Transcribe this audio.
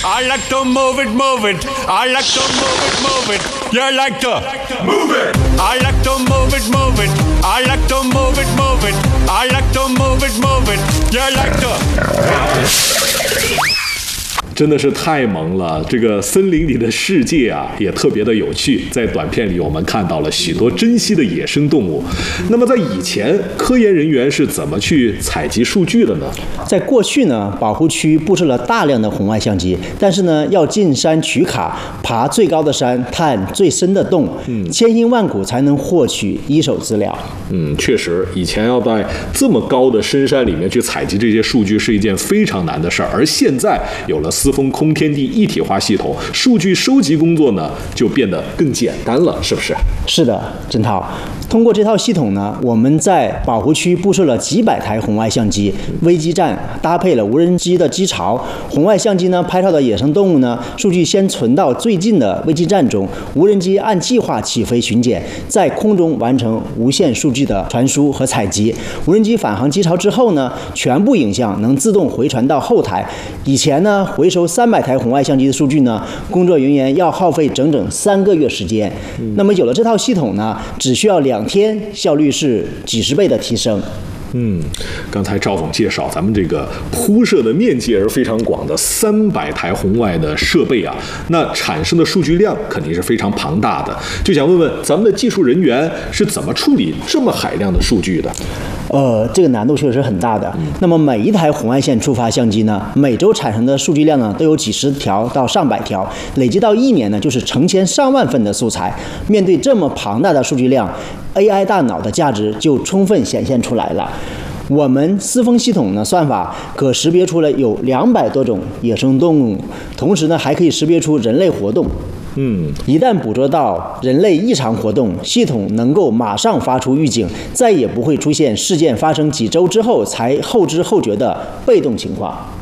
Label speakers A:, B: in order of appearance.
A: I like to move it, move it. I like to move it, move it. You like to move it. I like to move it, move it. I like to move it, move it. I like to move it, move it. You like to.
B: 真的是太萌了！这个森林里的世界啊，也特别的有趣。在短片里，我们看到了许多珍稀的野生动物。那么，在以前，科研人员是怎么去采集数据的呢？
C: 在过去呢，保护区布置了大量的红外相机，但是呢，要进山取卡，爬最高的山，探最深的洞，千辛万苦才能获取一手资料。
B: 确实，以前要在这么高的深山里面去采集这些数据是一件非常难的事儿，而现在有了思风空天地一体化系统，数据收集工作呢就变得更简单了，是不是？
C: 是的，郑涛。通过这套系统呢，我们在保护区布设了几百台红外相机，微基站搭配了无人机的机巢。红外相机呢拍照的野生动物呢，数据先存到最近的微基站中，无人机按计划起飞巡检，在空中完成无线数据的传输和采集。无人机返航机巢之后呢，全部影像能自动回传到后台。以前呢，回收300台红外相机的数据呢，工作人员要耗费整整3个月时间。那么有了这套系统呢，只需要2天，效率是几十倍的提升。
B: 刚才赵总介绍，咱们这个铺设的面积也是非常广的，300台红外的设备啊，那产生的数据量肯定是非常庞大的。就想问问咱们的技术人员是怎么处理这么海量的数据的？
C: 这个难度确实很大的。那么每一台红外线触发相机呢，每周产生的数据量呢，都有几十条到上百条，累计到1年呢，就是成千上万份的素材。面对这么庞大的数据量，AI 大脑的价值就充分显现出来了。我们思风系统呢，算法可识别出了有200多种野生动物，同时呢，还可以识别出人类活动。一旦捕捉到人类异常活动，系统能够马上发出预警，再也不会出现事件发生几周之后才后知后觉的被动情况。